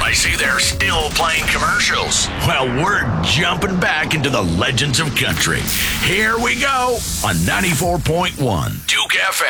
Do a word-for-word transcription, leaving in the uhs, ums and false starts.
I see they're still playing commercials. Well, we're jumping back into the legends of country. Here we go on ninety-four point one Duke F M.